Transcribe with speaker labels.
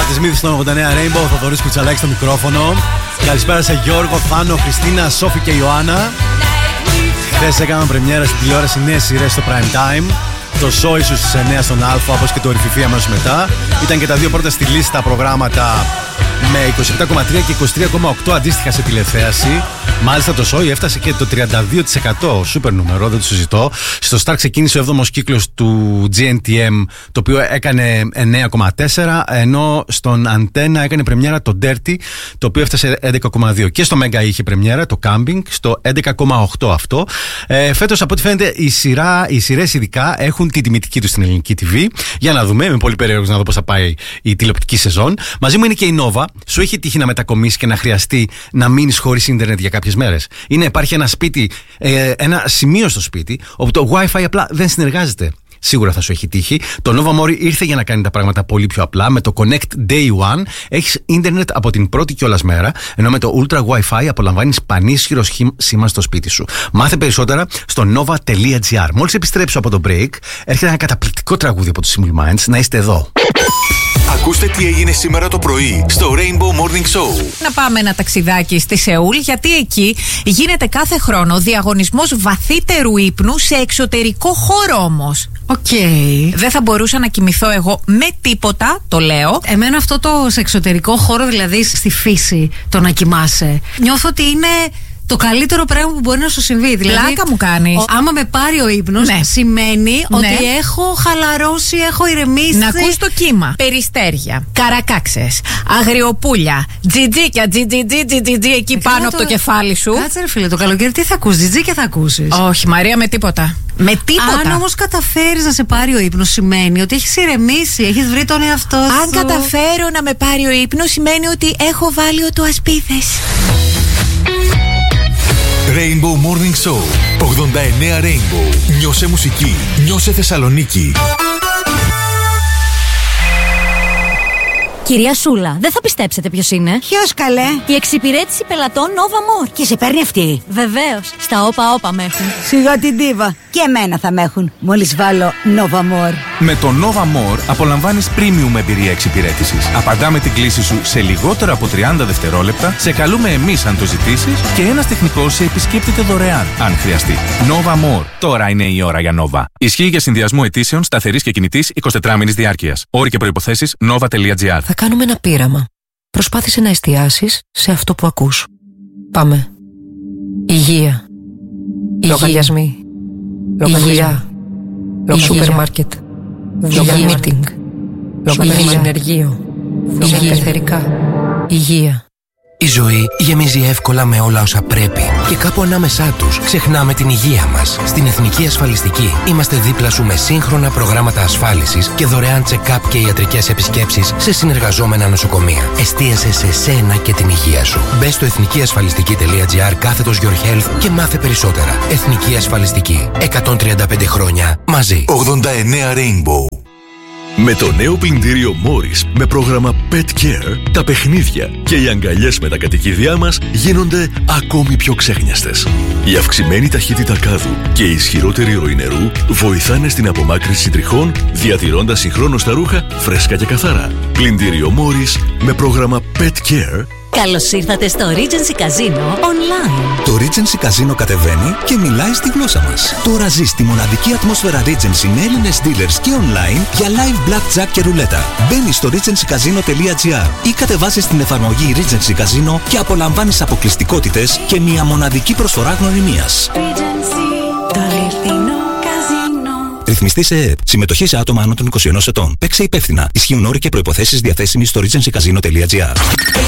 Speaker 1: Μάρτης Μύθης στον 89 Rainbow, Θοδωρής Κουτσαλάκης στο μικρόφωνο. Καλησπέρα σε Γιώργο, Θάνο, Χριστίνα, Σόφη και Ιωάννα. Χθες έκαναν πρεμιέρα στην τηλεόραση νέες σειρές στο Prime Time. Το show ίσως στις 9 στον Α, όπως και το Ρηφιφί αμέσως μετά. Ήταν και τα δύο πρώτα στη λίστα προγράμματα με 27,3 και 23,8 αντίστοιχα σε τηλεθέαση. Μάλιστα το show έφτασε και το 32%. Σούπερ νούμερο, δεν το συζητώ. Στο Star ξεκίνησε ο 7ος κύκλος του GNTM, το οποίο έκανε 9,4, ενώ στον Antenna έκανε πρεμιέρα το Dirty, το οποίο έφτασε 11,2. Και στο Mega είχε πρεμιέρα το Camping στο 11,8 αυτό. Φέτος, από ό,τι φαίνεται, οι σειρές ειδικά έχουν τη τιμητική του στην ελληνική TV. Για να δούμε, είμαι πολύ περίεργος να δω πώς θα πάει η τηλεοπτική σεζόν. Μαζί μου είναι και η Nova. Σου έχει τύχει να μετακομίσεις και να χρειαστεί να μείνεις χωρίς ίντερνετ για κάποιες μέρες? Υπάρχει ένα σπίτι, ένα σημείο στο σπίτι όπου το Wi-Fi απλά δεν συνεργάζεται. Σίγουρα θα σου έχει τύχει. Το Nova More ήρθε για να κάνει τα πράγματα πολύ πιο απλά. Με το Connect Day One έχεις ίντερνετ από την πρώτη κιόλας μέρα, ενώ με το Ultra Wi-Fi απολαμβάνεις πανίσχυρο σήμα στο σπίτι σου. Μάθε περισσότερα στο nova.gr. Μόλις επιστρέψω από το break, έρχεται ένα καταπληκτικό τραγούδι από τους Simple Minds. Να είστε εδώ.
Speaker 2: Ακούστε τι έγινε σήμερα το πρωί στο Rainbow Morning Show.
Speaker 3: Να πάμε ένα ταξιδάκι στη Σεούλ, γιατί εκεί γίνεται κάθε χρόνο διαγωνισμός βαθύτερου ύπνου σε εξωτερικό χώρο όμως. Δεν θα μπορούσα να κοιμηθώ εγώ με τίποτα, το λέω.
Speaker 4: Εμένα αυτό το σε εξωτερικό χώρο, δηλαδή στη φύση, το να κοιμάσαι, νιώθω ότι είναι το καλύτερο πράγμα που μπορεί να σου συμβεί. Δηλαδή,
Speaker 3: πλάκα μου κάνει.
Speaker 4: Άμα με πάρει ο ύπνος, σημαίνει ότι έχω χαλαρώσει, έχω ηρεμήσει.
Speaker 3: Να ακούς το κύμα. Περιστέρια, καρακάξες, αγριοπούλια, τζιτζίκια, τζιτζιτζι εκεί πάνω από το κεφάλι σου.
Speaker 4: Κάτσε ρε φίλε, το καλοκαίρι τι θα ακούσεις? Τζιτζίκια θα ακούσεις?
Speaker 3: Όχι Μαρία, με τίποτα. Με τίποτα.
Speaker 4: Αν όμως καταφέρεις να σε πάρει ο ύπνος, σημαίνει ότι έχεις ηρεμήσει, έχεις βρει τον εαυτό σου.
Speaker 3: Αν καταφέρω να με πάρει ο ύπνος, σημαίνει ότι έχω βάλει ασπίδες.
Speaker 2: Rainbow Morning Show 89 Rainbow. Νιώσε μουσική, νιώσε Θεσσαλονίκη.
Speaker 5: Κυρία Σούλα, δεν θα πιστέψετε ποιος είναι.
Speaker 6: Ποιος καλέ?
Speaker 5: Η εξυπηρέτηση πελατών Nova More.
Speaker 6: Και σε παίρνει αυτή?
Speaker 5: Βεβαίως, στα όπα με έχουν.
Speaker 6: Σιγά την ντίβα. Και εμένα θα με έχουν, μόλις βάλω Nova More.
Speaker 7: Με το Nova More απολαμβάνεις premium εμπειρία εξυπηρέτησης. Απαντάμε την κλήση σου σε λιγότερο από 30 δευτερόλεπτα, σε καλούμε εμείς αν το ζητήσεις και ένας τεχνικός σε επισκέπτεται δωρεάν, αν χρειαστεί. Nova More. Τώρα είναι η ώρα για Nova. Ισχύει για συνδυασμό αιτήσεων σταθερής και κινητής 24 μήνης διάρκειας. Όροι και προϋποθέσεις nova.gr.
Speaker 8: Θα κάνουμε ένα πείραμα. Προσπάθησε να εστιάσεις σε αυτό που ακούς. Πάμε. Υγεία. Λογαριασμοί. Υγεία. Σούπερ μάρκετ. Meeting. Συνεργείο. Εθερικά. Υγεία.
Speaker 9: Η ζωή γεμίζει εύκολα με όλα όσα πρέπει και κάπου ανάμεσά τους ξεχνάμε την υγεία μας. Στην Εθνική Ασφαλιστική είμαστε δίπλα σου με σύγχρονα προγράμματα ασφάλισης και δωρεάν check-up και ιατρικές επισκέψεις σε συνεργαζόμενα νοσοκομεία. Εστίασε σε σένα και την υγεία σου. Μπες στο εθνικιασφαλιστική.gr/your health και μάθε περισσότερα. Εθνική Ασφαλιστική. 135 χρόνια μαζί.
Speaker 2: 89 Rainbow. Με το νέο πλυντήριο Morris με πρόγραμμα Pet Care, τα παιχνίδια και οι αγκαλιές με τα κατοικίδια μας γίνονται ακόμη πιο ξέχνιαστες. Η αυξημένη ταχύτητα κάδου και η ισχυρότερη ροή νερού βοηθάνε στην απομάκρυνση τριχών, διατηρώντας συγχρόνως τα ρούχα φρέσκα και καθαρά. Πλυντήριο Morris με πρόγραμμα Pet Care.
Speaker 5: Καλώς ήρθατε στο Regency Casino Online.
Speaker 10: Το Regency Casino κατεβαίνει και μιλάει στη γλώσσα μας. Τώρα ζεις τη μοναδική ατμόσφαιρα Regency με Έλληνες dealers και online για live blackjack και ρουλέτα. Μπαίνεις στο regencycasino.gr ή κατεβάζεις την εφαρμογή Regency Casino και απολαμβάνεις αποκλειστικότητες και μια μοναδική προσφορά γνωριμίας. Ρυθμιστή σε ΕΕΠ. Συμμετοχή σε άτομα άνω των 21 ετών. Παίξε υπεύθυνα. Ισχύουν όροι και προϋποθέσεις διαθέσιμοι στο regencycasino.gr.